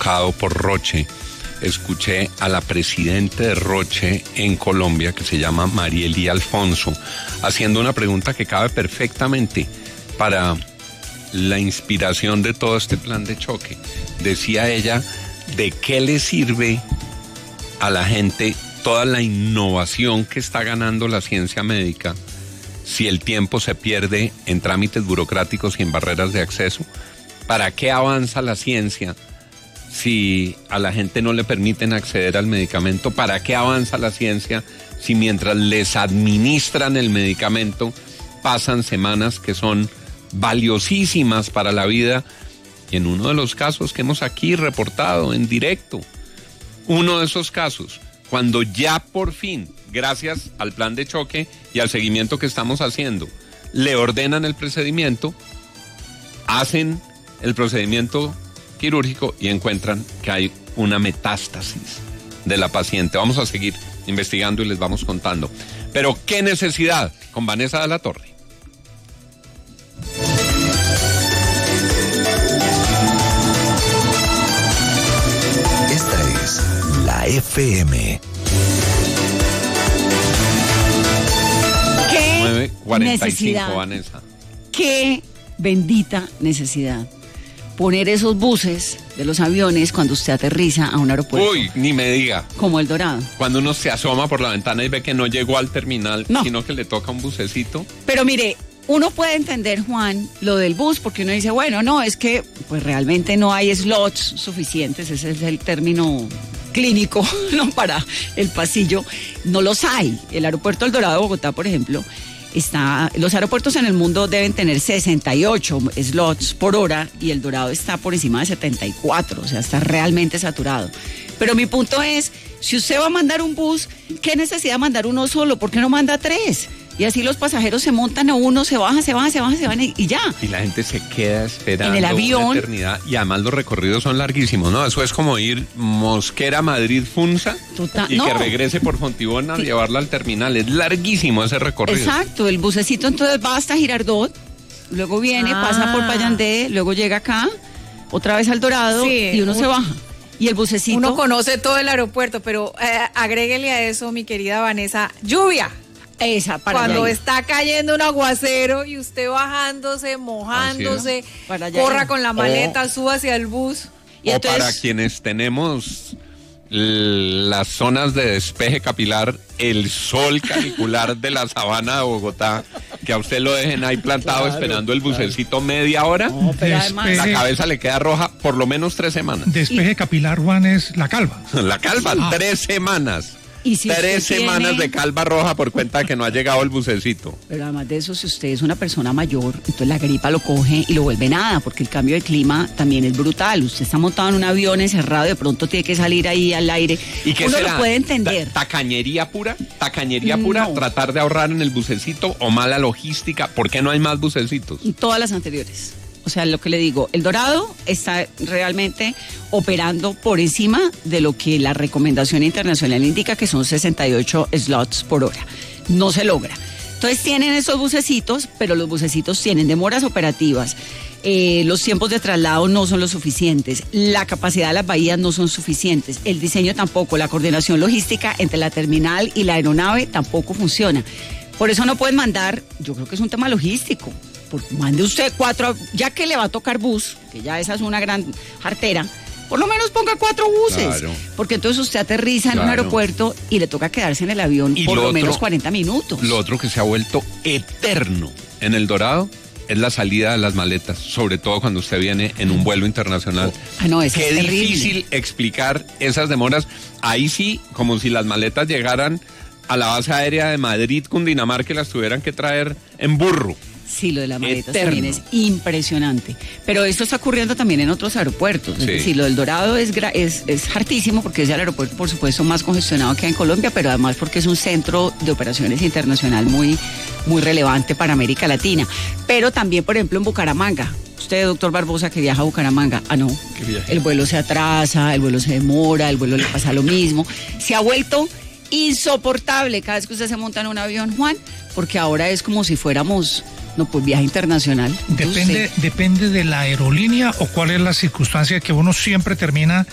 tocado por Roche. Escuché a la presidenta de Roche en Colombia, que se llama Marielí Alfonso, haciendo una pregunta que cabe perfectamente para la inspiración de todo este plan de choque. Decía ella, ¿de qué le sirve a la gente toda la innovación que está ganando la ciencia médica si el tiempo se pierde en trámites burocráticos y en barreras de acceso? ¿Para qué avanza la ciencia si a la gente no le permiten acceder al medicamento? ¿Para qué avanza la ciencia si mientras les administran el medicamento pasan semanas que son valiosísimas para la vida? Y en uno de los casos que hemos aquí reportado en directo, uno de esos casos, cuando ya por fin, gracias al plan de choque y al seguimiento que estamos haciendo, le ordenan el procedimiento, hacen el procedimiento quirúrgico y encuentran que hay una metástasis de la paciente. Vamos a seguir investigando y les vamos contando. Pero ¿qué necesidad? Con Vanessa de la Torre. Esta es la FM. ¿Qué 9:45, necesidad? Vanessa. Qué bendita necesidad. Poner esos buses de los aviones cuando usted aterriza a un aeropuerto. Uy, ni me diga. Como el Dorado. Cuando uno se asoma por la ventana y ve que no llegó al terminal, No. sino que le toca un bucecito. Pero mire, uno puede entender, Juan, lo del bus, porque uno dice, bueno, no, es que pues realmente no hay slots suficientes, ese es el término clínico, ¿no? Para el pasillo. No los hay. El aeropuerto El Dorado de Bogotá, por ejemplo, los aeropuertos en el mundo deben tener 68 slots por hora y El Dorado está por encima de 74, o sea, está realmente saturado. Pero mi punto es, si usted va a mandar un bus, ¿qué necesidad de mandar uno solo? ¿Por qué no manda 3? Y así los pasajeros se montan a uno, se bajan y ya. Y la gente se queda esperando En el avión. una eternidad. Y además los recorridos son larguísimos, ¿no? Eso es como ir Mosquera, Madrid, Funza. Total, y no. que regrese por Fontibón a llevarla al terminal. Es larguísimo ese recorrido. Exacto, el bucecito entonces va hasta Girardot, luego viene, pasa por Payandé, luego llega acá, otra vez al Dorado, Sí, y uno se baja. Y el bucecito... Uno conoce todo el aeropuerto, pero agréguele a eso, mi querida Vanessa, lluvia. Esa, para Cuando allá. está cayendo un aguacero y usted bajándose, mojándose, Para allá. corra con la maleta, suba hacia el bus. Y o entonces- para quienes tenemos las zonas de despeje capilar, el sol canicular de la sabana de Bogotá, que a usted lo dejen ahí plantado esperando el bucecito media hora, No, pero además... la cabeza le queda roja por lo menos 3 semanas. Despeje capilar, Juan, es la calva. La calva, Ah. 3 semanas. Y si 3 usted semanas tiene- de calva roja por cuenta de que no ha llegado el bucecito. Pero además de eso, si usted es una persona mayor, entonces la gripa lo coge y lo vuelve nada, porque el cambio de clima también es brutal. Usted está montado en un avión encerrado, de pronto tiene que salir ahí al aire. ¿Y qué Uno será? lo puede entender. ¿Tacañería pura? ¿Tacañería pura? No. ¿Tratar de ahorrar en el bucecito o mala logística? ¿Por qué no hay más bucecitos? Todas las anteriores. O sea, lo que le digo, El Dorado está realmente operando por encima de lo que la recomendación internacional indica, que son 68 slots por hora. No se logra. Entonces tienen esos bucecitos, pero los bucecitos tienen demoras operativas. Los tiempos de traslado no son los suficientes. La capacidad de las bahías no son suficientes. El diseño tampoco. La coordinación logística entre la terminal y la aeronave tampoco funciona. Por eso no pueden mandar, yo creo que es un tema logístico. Mande usted 4, ya que le va a tocar bus, que ya esa es una gran jartera, por lo menos ponga 4 buses. Claro. Porque entonces usted aterriza en un Claro. aeropuerto y le toca quedarse en el avión Y por lo otro- menos 40 minutos. Lo otro que se ha vuelto eterno en El Dorado es la salida de las maletas, sobre todo cuando usted viene en un vuelo internacional. Ah, no, eso Qué es terrible. difícil explicar esas demoras. Ahí sí, como si las maletas llegaran a la base aérea de Madrid, Cundinamarca, y las tuvieran que traer en burro. Sí, lo de las maletas Eterno. también es impresionante. Pero esto está ocurriendo también en otros aeropuertos. Sí. Es decir, lo del Dorado es hartísimo porque es el aeropuerto, por supuesto, más congestionado que hay en Colombia, pero además porque es un centro de operaciones internacional muy, muy relevante para América Latina. Pero también, por ejemplo, en Bucaramanga. Usted, doctor Barbosa, que viaja a Bucaramanga. Ah, no. ¿Qué viaje? El vuelo se atrasa, el vuelo se demora, el vuelo le pasa lo mismo. Se ha vuelto insoportable cada vez que usted se monta en un avión, Juan, porque ahora es como si fuéramos... No, pues viaje internacional. Depende de la aerolínea o cuál es la circunstancia que uno siempre termina